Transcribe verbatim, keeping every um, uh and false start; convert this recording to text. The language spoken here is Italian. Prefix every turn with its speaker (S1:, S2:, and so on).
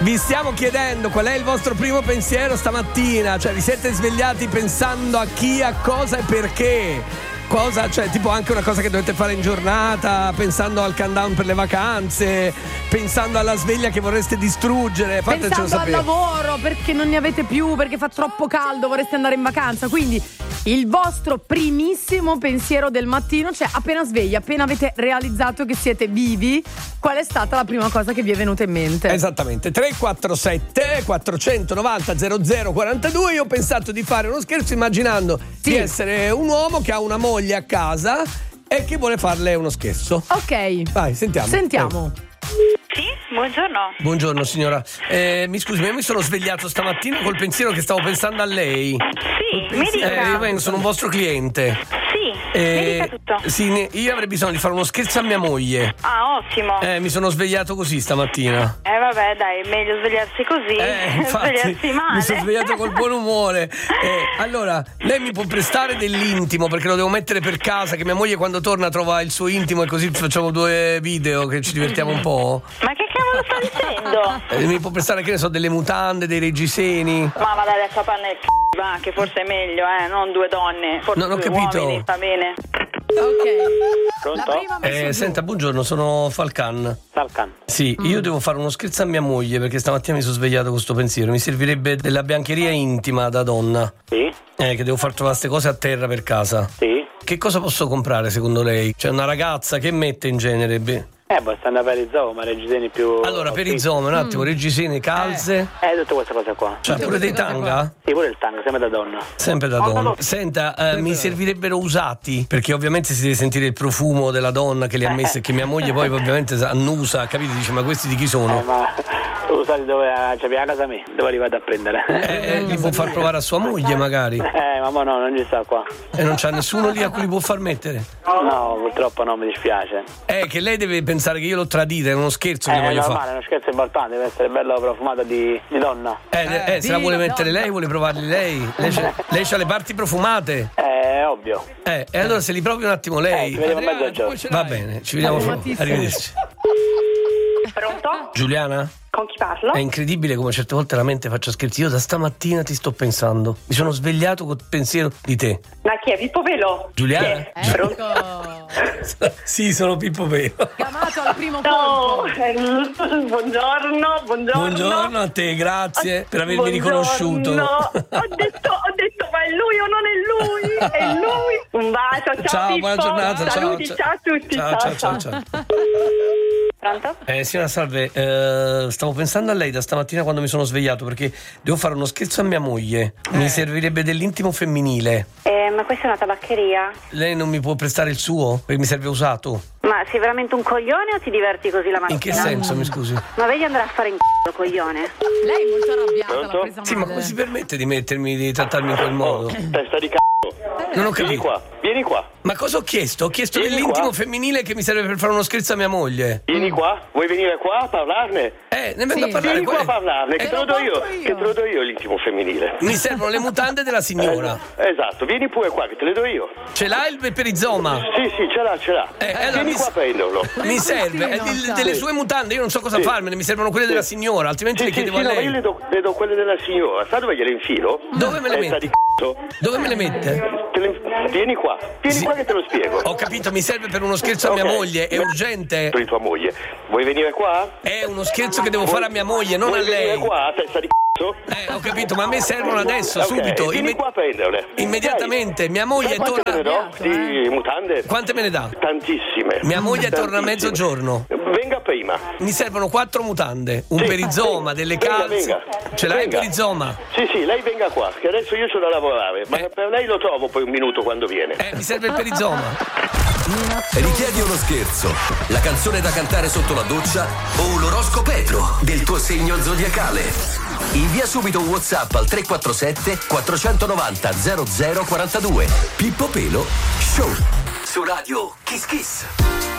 S1: vi stiamo chiedendo qual è il vostro primo pensiero stamattina. Cioè, vi siete svegliati pensando a chi, a cosa e perché? Cosa, cioè, tipo anche una cosa che dovete fare in giornata, pensando al countdown per le vacanze, pensando alla sveglia che vorreste distruggere. Fatecelo
S2: pensando
S1: sapere.
S2: al lavoro perché non ne avete più, perché fa troppo caldo, vorreste andare in vacanza. Quindi il vostro primissimo pensiero del mattino, cioè appena svegli, appena avete realizzato che siete vivi, qual è stata la prima cosa che vi è venuta in mente?
S1: Esattamente. Tre quattro sette quattrocentonovanta zero zero quarantadue. Io ho pensato di fare uno scherzo immaginando
S2: Sì.
S1: di essere un uomo che ha una moglie a casa e che vuole farle uno scherzo.
S2: Ok.
S1: Vai, sentiamo.
S2: Sentiamo.
S3: Sì, buongiorno.
S1: Buongiorno signora, eh, mi scusi, ma io mi sono svegliato stamattina col pensiero che stavo pensando a lei.
S3: Sì, mi dica.
S1: Eh, io vengo, sono un vostro cliente.
S3: Sì,
S1: Eh,
S3: mi dica tutto.
S1: sì, ne- io avrei bisogno di fare uno scherzo a mia moglie.
S3: Ah, ottimo.
S1: Eh, mi sono svegliato così stamattina.
S3: Eh vabbè, dai, è meglio svegliarsi così.
S1: Eh, infatti,
S3: svegliarsi male.
S1: mi sono svegliato col buon umore. Eh, allora, lei mi può prestare dell'intimo perché lo devo mettere per casa, che mia moglie quando torna trova il suo intimo e così facciamo due video che ci divertiamo un po'.
S3: Ma che cavolo sta dicendo?
S1: Eh, mi può prestare, che ne so, delle mutande, dei reggiseni.
S3: Ma vada adesso a parla nel c***o, va, che forse è meglio, eh, non due donne, forse
S1: Non ho
S3: due
S1: capito.
S3: uomini, va bene.
S2: Ok. La prima messa
S1: Eh,
S2: giù.
S1: senta, buongiorno, sono Falcan.
S4: Falcan.
S1: Sì, io devo fare uno scherzo a mia moglie perché stamattina mi sono svegliato con questo pensiero. Mi servirebbe della biancheria intima da donna.
S4: Sì,
S1: Eh, che devo far trovare queste cose a terra per casa.
S4: sì.
S1: Che cosa posso comprare secondo lei? C'è una ragazza che mette in genere? Beh,
S4: Eh, basta andare per i zoo, ma reggiseni più...
S1: allora, per i zoom, un attimo, reggiseni, calze.
S4: Eh, tutte queste cose qua.
S1: C'ha pure dei tanga?
S4: Sì, pure il tango, sempre da donna.
S1: Sempre da donna. Senta, eh, mi servirebbero usati, perché ovviamente si deve sentire il profumo della donna che li ha messi e che mia moglie poi ovviamente annusa, capito? Dice, ma questi di chi
S4: Eh,
S1: sono?
S4: ma tu sai dove c'è a casa mia? Dove li vado a prendere?
S1: Eh, eh, li può far provare a sua moglie magari.
S4: Eh, ma mo no, non ci sta qua.
S1: E non c'ha nessuno lì a cui li può far mettere?
S4: No, purtroppo no, mi dispiace.
S1: Eh, che lei deve pensare che io l'ho tradita, è uno scherzo
S4: Eh,
S1: che
S4: è
S1: voglio
S4: normale,
S1: fare.
S4: è uno scherzo importante, deve essere bello profumato di, di donna.
S1: Eh, eh, se la vuole mettere lei, vuole provarli lei. Lei c'ha, lei c'ha le parti profumate.
S4: Eh, è ovvio.
S1: Eh, e allora se li provi un attimo
S4: Eh,
S1: lei.
S4: ci vediamo a mezzogiorno.
S1: Va bene, ci vediamo fra. Arrivederci.
S3: Pronto?
S1: Giuliana?
S3: Con chi parlo?
S1: È incredibile come certe volte la mente faccia scherzi. Io da stamattina ti sto pensando. Mi sono svegliato col pensiero di te.
S3: Ma chi è? Pippo Velo?
S1: Giuliana?
S2: Ecco.
S1: Sì, sono Pippo Velo.
S2: Chiamato al primo
S3: No,
S2: colpo.
S3: eh, buongiorno, buongiorno.
S1: Buongiorno a te, grazie per avermi
S3: Buongiorno.
S1: riconosciuto.
S3: Ho detto, ho detto, ma è lui o non è lui? È lui. Un bacio, ciao,
S1: Ciao,
S3: Pippo.
S1: buona giornata.
S3: Saluti,
S1: ciao,
S3: ciao a tutti.
S1: Ciao, ciao, ciao, ciao.
S3: Pronto?
S1: Eh, signora Salve, eh, stavo pensando a lei da stamattina quando mi sono svegliato perché devo fare uno scherzo a mia moglie. Mi servirebbe dell'intimo femminile.
S3: Eh, ma questa è una tabaccheria?
S1: Lei non mi può prestare il suo? Perché mi serve usato.
S3: Ma sei veramente un coglione o ti diverti così la mattina?
S1: In che senso, mi scusi?
S3: Ma vedi andare a fare in c***o, coglione?
S2: Lei è molto arrabbiata, l'ha
S4: Pronto?
S2: presa male.
S1: Sì, ma come si permette di mettermi, di trattarmi in quel modo?
S4: Testa di c***o.
S1: Non ho
S4: Vieni
S1: capito.
S4: qua, vieni qua.
S1: Ma cosa ho chiesto? Ho chiesto
S4: Vieni
S1: dell'intimo
S4: qua.
S1: femminile che mi serve per fare uno scherzo a mia moglie.
S4: Vieni qua, vuoi venire qua a parlarne?
S1: Eh, ne vengo
S2: Sì.
S1: a parlare.
S4: Vieni qua
S1: qual
S4: a
S1: è?
S4: parlarne, che
S2: Eh,
S4: te lo
S2: lo
S4: do io,
S2: porto io.
S4: che te lo do io l'intimo femminile.
S1: Mi servono le mutande della signora.
S4: Eh, Esatto, vieni pure qua, che te le do io.
S1: Ce l'ha il peperizoma?
S4: Sì, sì, ce l'ha, ce l'ha.
S1: Eh, allora
S4: vieni
S1: mi-
S4: qua a prenderlo.
S1: Mi serve eh,
S2: Sì.
S1: di- delle sue mutande, io non so cosa
S4: Sì.
S1: farmene, mi servono quelle della signora, altrimenti
S4: Sì,
S1: le
S4: sì,
S1: chiedevo
S4: sì,
S1: a
S4: no, ma
S1: lei.
S4: io le do, le do quelle della signora. Sa dove gliele infilo?
S1: Dove me le
S4: Testa
S1: mette?
S4: di c***o.
S1: Dove me le mette?
S4: Te le- Vieni qua, vieni
S1: Sì.
S4: qua che te lo spiego.
S1: Ho capito, mi serve per uno scherzo a mia
S4: Ok.
S1: moglie, è urgente.
S4: Per tua moglie. Vuoi venire qua?
S1: È uno scherzo che devo fare a mia moglie, non a
S4: Vuoi venire
S1: lei.
S4: qua, testa di c***o?
S1: Eh, ho capito, ma a me servono adesso,
S4: Ok,
S1: subito.
S4: Vieni
S1: imme-
S4: qua a prenderle.
S1: Immediatamente, mia moglie
S4: Sai quante
S1: torna.
S4: te ne do? Di mutande?
S1: Quante me ne dà?
S4: Tantissime.
S1: Mia moglie torna a
S4: Tantissime.
S1: mezzogiorno.
S4: Venga prima.
S1: Mi servono quattro mutande, un
S4: Sì.
S1: perizoma, delle
S4: Venga,
S1: calze.
S4: venga.
S1: Ce l'hai il
S4: Venga.
S1: perizoma?
S4: Sì, sì, lei venga qua, che adesso io c'ho da lavorare. Ma
S1: Eh.
S4: per lei lo trovo poi un minuto quando viene.
S1: Eh, mi serve il perizoma.
S5: Richiedi uno scherzo, la canzone da cantare sotto la doccia o l'oroscopetro del tuo segno zodiacale. Invia subito un WhatsApp al tre quattro sette quattrocentonovanta zero zero quarantadue. Pippo Pelo Show su Radio Kiss Kiss.